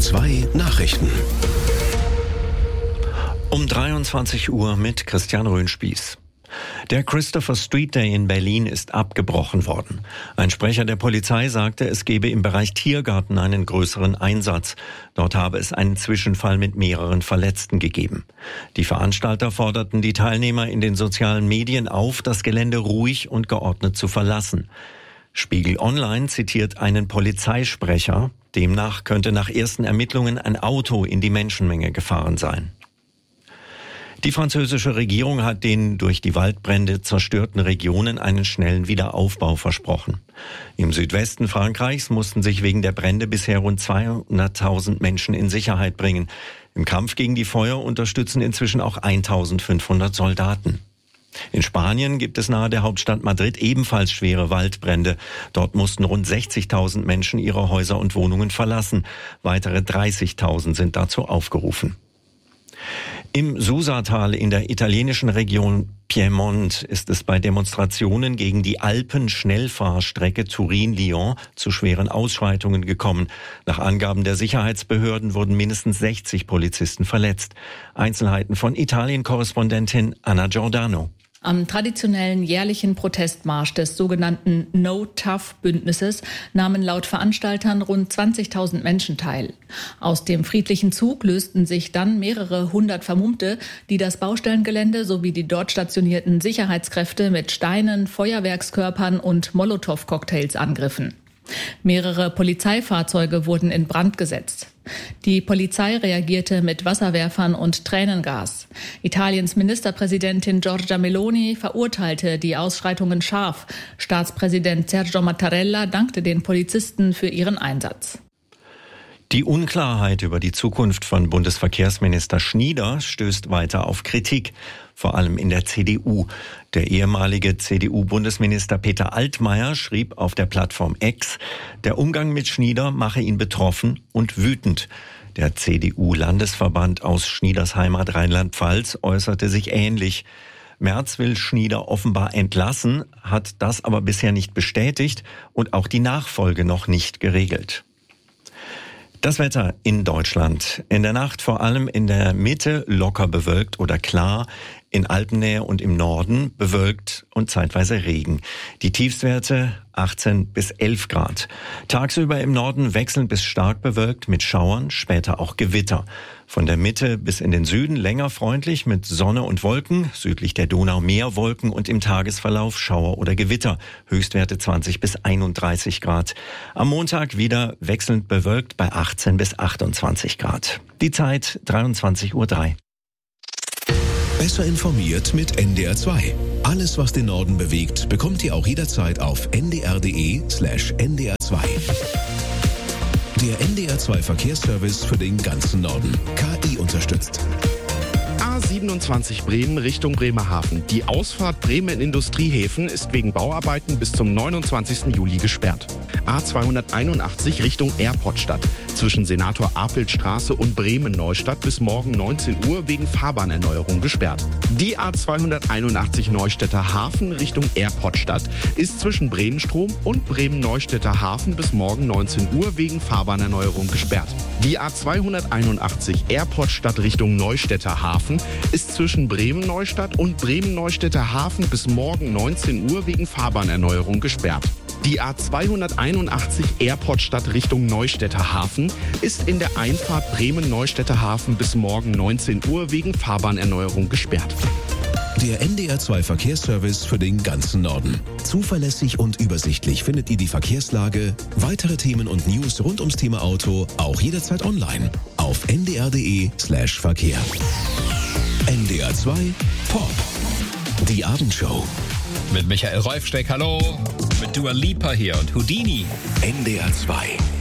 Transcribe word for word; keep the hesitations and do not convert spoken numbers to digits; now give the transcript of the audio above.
zwei Nachrichten. Um dreiundzwanzig Uhr mit Christian Röhnspieß. Der Christopher Street Day in Berlin ist abgebrochen worden. Ein Sprecher der Polizei sagte, es gebe im Bereich Tiergarten einen größeren Einsatz. Dort habe es einen Zwischenfall mit mehreren Verletzten gegeben. Die Veranstalter forderten die Teilnehmer in den sozialen Medien auf, das Gelände ruhig und geordnet zu verlassen. Spiegel Online zitiert einen Polizeisprecher. Demnach könnte nach ersten Ermittlungen ein Auto in die Menschenmenge gefahren sein. Die französische Regierung hat den durch die Waldbrände zerstörten Regionen einen schnellen Wiederaufbau versprochen. Im Südwesten Frankreichs mussten sich wegen der Brände bisher rund zweihunderttausend Menschen in Sicherheit bringen. Im Kampf gegen die Feuer unterstützen inzwischen auch eintausendfünfhundert Soldaten. In Spanien gibt es nahe der Hauptstadt Madrid ebenfalls schwere Waldbrände. Dort mussten rund sechzigtausend Menschen ihre Häuser und Wohnungen verlassen. Weitere dreißigtausend sind dazu aufgerufen. Im Susatal in der italienischen Region Piemont ist es bei Demonstrationen gegen die Alpen-Schnellfahrstrecke Turin-Lyon zu schweren Ausschreitungen gekommen. Nach Angaben der Sicherheitsbehörden wurden mindestens sechzig Polizisten verletzt. Einzelheiten von Italien-Korrespondentin Anna Giordano. Am traditionellen jährlichen Protestmarsch des sogenannten No-Tough-Bündnisses nahmen laut Veranstaltern rund zwanzigtausend Menschen teil. Aus dem friedlichen Zug lösten sich dann mehrere hundert Vermummte, die das Baustellengelände sowie die dort stationierten Sicherheitskräfte mit Steinen, Feuerwerkskörpern und Molotow-Cocktails angriffen. Mehrere Polizeifahrzeuge wurden in Brand gesetzt. Die Polizei reagierte mit Wasserwerfern und Tränengas. Italiens Ministerpräsidentin Giorgia Meloni verurteilte die Ausschreitungen scharf. Staatspräsident Sergio Mattarella dankte den Polizisten für ihren Einsatz. Die Unklarheit über die Zukunft von Bundesverkehrsminister Schnieder stößt weiter auf Kritik, vor allem in der C D U. Der ehemalige C D U-Bundesminister Peter Altmaier schrieb auf der Plattform X, der Umgang mit Schnieder mache ihn betroffen und wütend. Der C D U-Landesverband aus Schnieders Heimat Rheinland-Pfalz äußerte sich ähnlich. Merz will Schnieder offenbar entlassen, hat das aber bisher nicht bestätigt und auch die Nachfolge noch nicht geregelt. Das Wetter in Deutschland. In der Nacht vor allem in der Mitte locker bewölkt oder klar. In Alpennähe und im Norden bewölkt und zeitweise Regen. Die Tiefstwerte achtzehn bis elf Grad. Tagsüber im Norden wechselnd bis stark bewölkt mit Schauern, später auch Gewitter. Von der Mitte bis in den Süden länger freundlich mit Sonne und Wolken, südlich der Donau mehr Wolken und im Tagesverlauf Schauer oder Gewitter. Höchstwerte zwanzig bis einunddreißig Grad. Am Montag wieder wechselnd bewölkt bei achtzehn bis achtundzwanzig Grad. Die Zeit dreiundzwanzig Uhr drei. Besser informiert mit N D R zwei. Alles, was den Norden bewegt, bekommt ihr auch jederzeit auf n d r punkt d e slash n d r zwei. Der N D R zwei Verkehrsservice für den ganzen Norden. K I unterstützt. A siebenundzwanzig Bremen Richtung Bremerhaven. Die Ausfahrt Bremen Industriehäfen ist wegen Bauarbeiten bis zum neunundzwanzigsten Juli gesperrt. A zweihunderteinundachtzig Richtung Airportstadt. Zwischen Senator-Apelt-Straße und Bremen-Neustadt bis morgen neunzehn Uhr wegen Fahrbahnerneuerung gesperrt. Die A zweihunderteinundachtzig Neustädter Hafen Richtung Airportstadt ist zwischen Bremenstrom und Bremen-Neustädter Hafen bis morgen neunzehn Uhr wegen Fahrbahnerneuerung gesperrt. Die A zweihunderteinundachtzig Airportstadt Richtung Neustädter Hafen ist zwischen Bremen-Neustadt und Bremen-Neustädter Hafen bis morgen neunzehn Uhr wegen Fahrbahnerneuerung gesperrt. Die A zweihunderteinundachtzig Airportstadt Richtung Neustädter Hafen ist in der Einfahrt Bremen-Neustädter Hafen bis morgen neunzehn Uhr wegen Fahrbahnerneuerung gesperrt. Der N D R zwei Verkehrsservice für den ganzen Norden. Zuverlässig und übersichtlich findet ihr die Verkehrslage, weitere Themen und News rund ums Thema Auto auch jederzeit online auf n d r punkt d e slash verkehr. N D R zwei Pop. Die Abendshow. Mit Michael Rolfsteck, hallo. Mit Dua Lipa hier und Houdini. N D R zwei.